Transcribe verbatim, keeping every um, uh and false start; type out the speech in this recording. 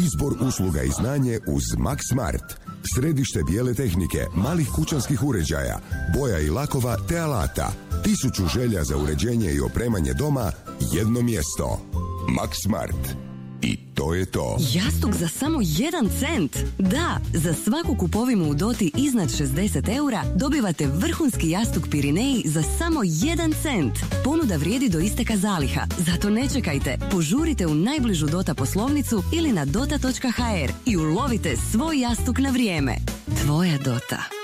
Izbor usluga i znanje uz Max Smart. Središte bijele tehnike, malih kućanskih uređaja, boja i lakova te alata. Tisuću želja za uređenje i opremanje doma, jedno mjesto. Max Smart. I to je to. Jastuk za samo jedan cent? Da, za svaku kupovinu u Doti iznad šezdeset eura dobivate vrhunski jastuk Pirineji za samo jedan cent. Ponuda vrijedi do isteka zaliha, zato ne čekajte. Požurite u najbližu Dota poslovnicu ili na dota točka ha er i ulovite svoj jastuk na vrijeme. Tvoja Dota.